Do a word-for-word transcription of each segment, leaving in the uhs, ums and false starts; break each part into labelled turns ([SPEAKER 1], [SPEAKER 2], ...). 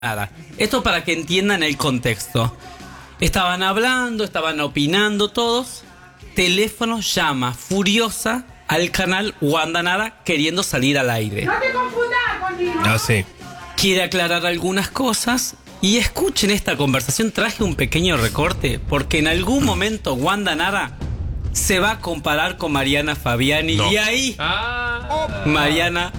[SPEAKER 1] Nada. Esto para que entiendan el contexto. Estaban hablando, estaban opinando todos. Teléfono llama furiosa al canal Wanda Nara queriendo salir al aire.
[SPEAKER 2] No te confundas conmigo.
[SPEAKER 3] No sé.
[SPEAKER 1] Quiere aclarar algunas cosas. Y escuchen esta conversación. Traje un pequeño recorte porque en algún momento Wanda Nara se va a comparar con Mariana Fabiani.
[SPEAKER 3] No.
[SPEAKER 1] Y ahí
[SPEAKER 3] Ah.
[SPEAKER 1] Mariana...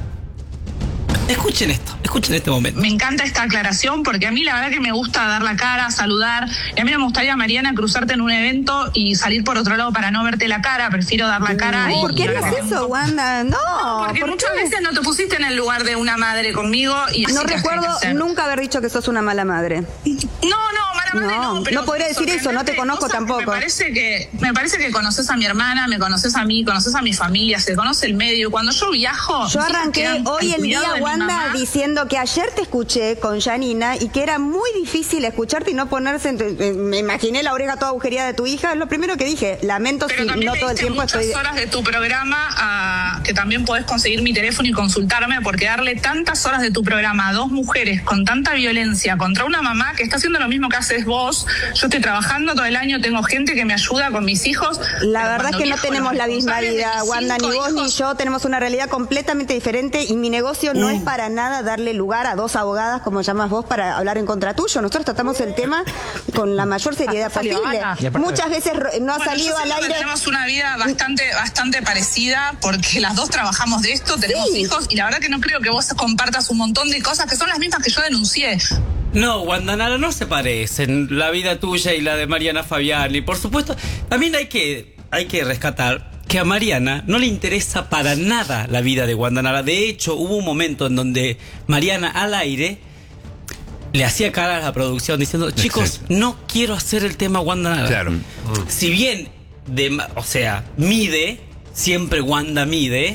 [SPEAKER 1] Escuchen esto, escuchen este momento.
[SPEAKER 4] Me encanta esta aclaración porque a mí la verdad que me gusta dar la cara, saludar. Y a mí no me gustaría, Mariana, cruzarte en un evento y salir por otro lado para no verte la cara. Prefiero dar la cara.
[SPEAKER 5] No,
[SPEAKER 4] y
[SPEAKER 5] ¿por qué
[SPEAKER 4] la
[SPEAKER 5] harías
[SPEAKER 4] verdad que-
[SPEAKER 5] eso, Wanda? No,
[SPEAKER 4] Porque
[SPEAKER 5] ¿por
[SPEAKER 4] muchas
[SPEAKER 5] qué?
[SPEAKER 4] veces no te pusiste en el lugar de una madre conmigo. Y así
[SPEAKER 5] No
[SPEAKER 4] te has
[SPEAKER 5] recuerdo
[SPEAKER 4] tenido que hacer.
[SPEAKER 5] nunca haber dicho que sos una mala madre.
[SPEAKER 4] No, no, mala madre
[SPEAKER 5] No,
[SPEAKER 4] no. pero
[SPEAKER 5] no podría decir eso, no te
[SPEAKER 4] sorprendente
[SPEAKER 5] conozco
[SPEAKER 4] cosas que
[SPEAKER 5] tampoco.
[SPEAKER 4] Me parece que me parece que conoces a mi hermana, me conoces a mí, conoces a mi familia, se conoce el medio. Cuando yo viajo,
[SPEAKER 5] Yo
[SPEAKER 4] mis hijas
[SPEAKER 5] arranqué
[SPEAKER 4] quedan
[SPEAKER 5] hoy
[SPEAKER 4] al
[SPEAKER 5] en
[SPEAKER 4] cuidado
[SPEAKER 5] día,
[SPEAKER 4] de mi
[SPEAKER 5] Wanda,
[SPEAKER 4] mamá.
[SPEAKER 5] diciendo que ayer te escuché con Janina y que era muy difícil escucharte y no ponerse... En tu- eh, me imaginé la oreja toda agujereada de tu hija, es lo primero que dije. Lamento
[SPEAKER 4] Pero
[SPEAKER 5] si
[SPEAKER 4] también
[SPEAKER 5] no
[SPEAKER 4] le
[SPEAKER 5] todo el
[SPEAKER 4] diste
[SPEAKER 5] tiempo
[SPEAKER 4] muchas
[SPEAKER 5] estoy...
[SPEAKER 4] horas de tu programa, a, que también podés conseguir mi teléfono y consultarme, porque darle tantas horas de tu programa a dos mujeres con tanta violencia contra una mamá que está haciendo lo mismo que haces vos. Yo estoy trabajando todo el año, tengo gente que me ayuda con mis hijos.
[SPEAKER 5] La
[SPEAKER 4] pero
[SPEAKER 5] verdad es
[SPEAKER 4] cuando
[SPEAKER 5] que no
[SPEAKER 4] viajo,
[SPEAKER 5] tenemos
[SPEAKER 4] los
[SPEAKER 5] la misma
[SPEAKER 4] responsables de
[SPEAKER 5] vida,
[SPEAKER 4] mis
[SPEAKER 5] Wanda, ni
[SPEAKER 4] cinco
[SPEAKER 5] vos ni
[SPEAKER 4] hijos-
[SPEAKER 5] yo tenemos una realidad completamente diferente y mi negocio no
[SPEAKER 1] Uh.
[SPEAKER 5] es para nada darle lugar a dos abogadas, como llamas vos, para hablar en contra tuyo. Nosotros tratamos el tema con la mayor seriedad
[SPEAKER 4] Salió
[SPEAKER 5] posible.
[SPEAKER 4] Ana.
[SPEAKER 5] Muchas veces ro- no ha
[SPEAKER 4] Bueno,
[SPEAKER 5] salido
[SPEAKER 4] yo
[SPEAKER 5] al
[SPEAKER 4] siento que
[SPEAKER 5] aire...
[SPEAKER 4] tenemos una vida bastante, bastante parecida porque las dos trabajamos de esto, tenemos
[SPEAKER 5] Sí.
[SPEAKER 4] hijos y la verdad que no creo que vos compartas un montón de cosas que son las mismas que yo denuncié.
[SPEAKER 1] No, Wanda Nara, no se parecen la vida tuya y la de Mariana Fabiani. Por supuesto, también hay que, hay que rescatar que a Mariana no le interesa para nada la vida de Wanda Nara. De hecho, hubo un momento en donde Mariana al aire le hacía cara a la producción diciendo, chicos,
[SPEAKER 3] Exacto.
[SPEAKER 1] no quiero hacer el tema Wanda Nara.
[SPEAKER 3] Claro.
[SPEAKER 1] Si bien, de, ma- o sea, mide, siempre Wanda mide,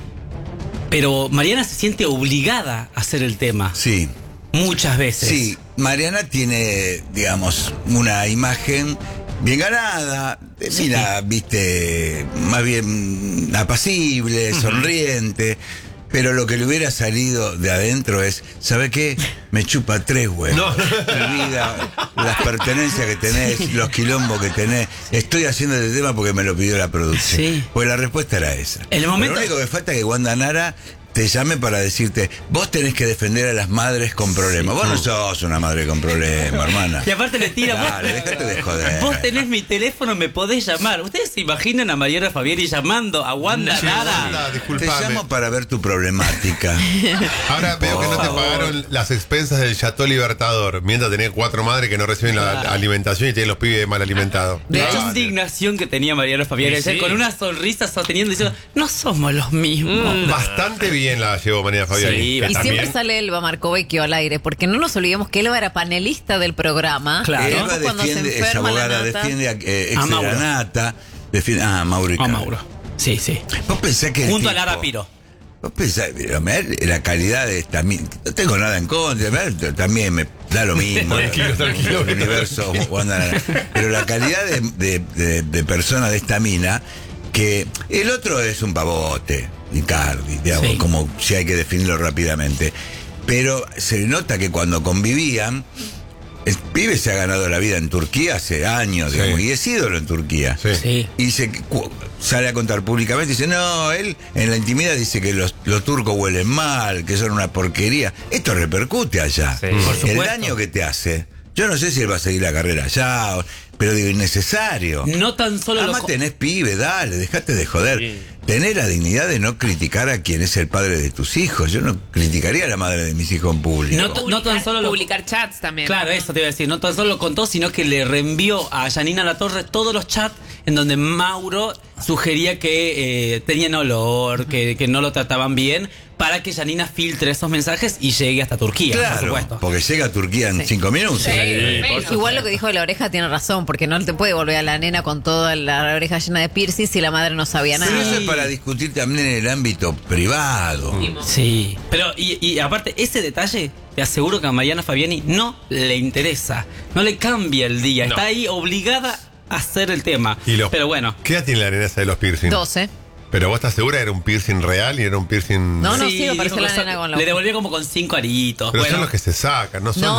[SPEAKER 1] pero Mariana se siente obligada a hacer el tema.
[SPEAKER 6] Sí,
[SPEAKER 1] Muchas veces.
[SPEAKER 6] sí. Mariana tiene, digamos, una imagen bien ganada. eh,
[SPEAKER 1] Sí.
[SPEAKER 6] Mira, viste, más bien apacible, sonriente. Pero lo que le hubiera salido de adentro es, ¿sabe qué? Me chupa tres huevos.
[SPEAKER 3] No.
[SPEAKER 6] Mi vida, las pertenencias que tenés, los quilombos que tenés. Estoy haciendo este tema porque me lo pidió la producción.
[SPEAKER 1] Sí.
[SPEAKER 6] Pues la respuesta era esa.
[SPEAKER 1] El momento-
[SPEAKER 6] Lo único que falta es que Wanda Nara te llame para decirte, vos tenés que defender a las madres con problemas. Vos no sos una madre con problemas, hermana.
[SPEAKER 1] Y aparte le tira,
[SPEAKER 6] Dale,
[SPEAKER 1] vos,
[SPEAKER 6] déjate de joder.
[SPEAKER 1] vos tenés mi teléfono, me podés llamar. ¿Ustedes se imaginan a Mariana Fabiani llamando a Wanda
[SPEAKER 3] Sí,
[SPEAKER 1] Nara?
[SPEAKER 3] Wanda,
[SPEAKER 6] Te
[SPEAKER 3] disculpame.
[SPEAKER 6] llamo para ver tu problemática.
[SPEAKER 3] Ahora veo que no te
[SPEAKER 6] Por
[SPEAKER 3] pagaron las expensas del Chateau Libertador, mientras tenés cuatro madres que no reciben la alimentación y tienen los pibes mal alimentados.
[SPEAKER 1] La
[SPEAKER 3] Dale.
[SPEAKER 1] indignación que tenía Mariana Fabiani
[SPEAKER 7] Sí,
[SPEAKER 1] ayer,
[SPEAKER 7] sí.
[SPEAKER 1] con una sonrisa sosteniendo diciendo, no somos los mismos.
[SPEAKER 3] Bastante bien la llevó María Fabiani.
[SPEAKER 1] Sí,
[SPEAKER 3] Que
[SPEAKER 1] bastante.
[SPEAKER 8] Y
[SPEAKER 3] también-
[SPEAKER 8] siempre sale Elba Marcovecchio al aire, porque no nos olvidemos que Elba era panelista del programa.
[SPEAKER 1] Claro.
[SPEAKER 8] Y
[SPEAKER 6] Elba
[SPEAKER 8] después cuando se
[SPEAKER 6] defiende, es
[SPEAKER 8] enferma la
[SPEAKER 6] abogada,
[SPEAKER 8] nata-
[SPEAKER 6] defiende a, eh,
[SPEAKER 1] A
[SPEAKER 6] ex
[SPEAKER 1] Mauro.
[SPEAKER 6] de la nata, defiende, ah, Mauro y
[SPEAKER 1] A
[SPEAKER 6] Carlos.
[SPEAKER 1] Mauro. Sí, sí.
[SPEAKER 6] Vos pensás que el
[SPEAKER 1] Junto a
[SPEAKER 6] tipo-
[SPEAKER 1] Lara Piro.
[SPEAKER 6] Vos pensás, pero mirá la calidad de esta mina, no tengo nada en contra, mirá, también me da lo mismo.
[SPEAKER 3] Tranquilo, tranquilo.
[SPEAKER 6] El universo, Wanda Nara. Pero la calidad de, de, de, de persona de esta mina, que el otro es un pavote, Icardi, digamos,
[SPEAKER 1] Sí.
[SPEAKER 6] como si hay que definirlo rápidamente. Pero se nota que cuando convivían, el pibe se ha ganado la vida en Turquía hace años,
[SPEAKER 3] Sí.
[SPEAKER 6] digamos, y es ídolo en Turquía.
[SPEAKER 3] Sí.
[SPEAKER 1] Sí.
[SPEAKER 6] Y se cu- sale a contar públicamente y dice, no, él en la intimidad dice que los, los turcos huelen mal, que son una porquería. Esto repercute allá.
[SPEAKER 7] Sí.
[SPEAKER 1] Por
[SPEAKER 6] El
[SPEAKER 1] supuesto.
[SPEAKER 6] daño que te hace. Yo no sé si él va a seguir la carrera allá, o- pero digo, innecesario.
[SPEAKER 1] No tan solo
[SPEAKER 6] Además
[SPEAKER 1] lo...
[SPEAKER 6] tenés pibe, dale, dejate de joder.
[SPEAKER 7] Sí.
[SPEAKER 6] Tenés la dignidad de no criticar a quien es el padre de tus hijos. Yo no criticaría a la madre de mis hijos en público.
[SPEAKER 1] No, no tan solo lo...
[SPEAKER 9] Publicar chats también.
[SPEAKER 1] Claro, eso te iba a decir. No tan solo lo contó, sino que le reenvió a Janina Latorre todos los chats en donde Mauro sugería que eh, tenían olor, que, que no lo trataban bien, para que Janina filtre esos mensajes y llegue hasta Turquía, por
[SPEAKER 6] Claro,
[SPEAKER 1] supuesto.
[SPEAKER 6] porque llega a Turquía en cinco minutos.
[SPEAKER 8] Igual lo que dijo de la oreja tiene razón, porque no te puede volver a la nena con toda la oreja llena de piercings si la madre no sabía nada.
[SPEAKER 6] Pero eso es para discutir también en el ámbito privado.
[SPEAKER 1] Sí, pero y, y aparte ese detalle, te aseguro que a Mariana Fabiani no le interesa, no le cambia el día,
[SPEAKER 7] No.
[SPEAKER 1] está ahí obligada a hacer el tema.
[SPEAKER 3] Y los-
[SPEAKER 1] Pero bueno,
[SPEAKER 3] ¿Qué edad tiene la nena esa de los piercing?
[SPEAKER 8] doce.
[SPEAKER 3] Pero vos estás segura, era un piercing real y era un piercing.
[SPEAKER 8] No, no,
[SPEAKER 1] Sí,
[SPEAKER 8] sí, me pareció
[SPEAKER 1] dijo
[SPEAKER 8] la
[SPEAKER 1] que
[SPEAKER 8] nena con la
[SPEAKER 1] le
[SPEAKER 8] aguja.
[SPEAKER 1] devolvió como con cinco aritos.
[SPEAKER 3] Pero
[SPEAKER 1] bueno.
[SPEAKER 3] son los que se sacan, no son
[SPEAKER 8] No,